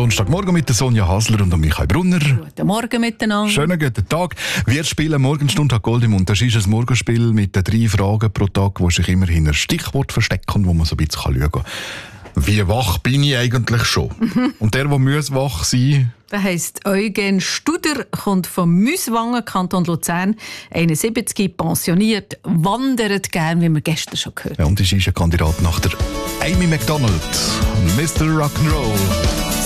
Donnerstagmorgen mit der Sonja Hasler und Michael Brunner. Guten Morgen miteinander. Schönen guten Tag. Wir spielen Morgenstunde Gold im Mund. Das ist ein Morgenspiel mit den 3 Fragen pro Tag, wo sich immer hinter ein Stichwort verstecken, wo man so ein bisschen schauen kann. Wie wach bin ich eigentlich schon? Und der muss wach sein. Das heisst, Eugen Studer kommt vom Müswangen, Kanton Luzern, 71, pensioniert, wandert gern, wie wir gestern schon gehört haben. Ja, und ist ein Kandidat nach der Amy McDonald, Mr. Rock'n'Roll.